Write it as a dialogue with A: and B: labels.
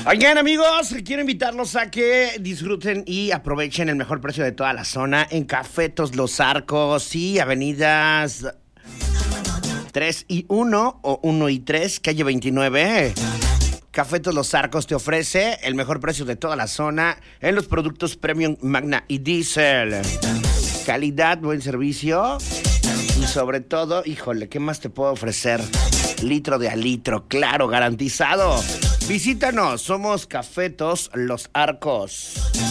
A: Oigan, amigos, quiero invitarlos a que disfruten y aprovechen el mejor precio de toda la zona en Cafetos Los Arcos y avenidas 3 y 1 o 1 y 3, calle 29. Cafetos Los Arcos te ofrece el mejor precio de toda la zona en los productos Premium, Magna y Diesel. Calidad, buen servicio y sobre todo, híjole, ¿qué más te puedo ofrecer? Litro de a litro, claro, garantizado. Visítanos, somos Cafetos Los Arcos.